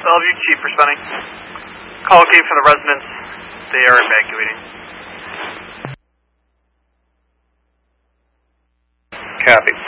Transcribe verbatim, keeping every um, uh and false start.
Bellevue, Chief responding. Call came from the residents. They are evacuating. Copy.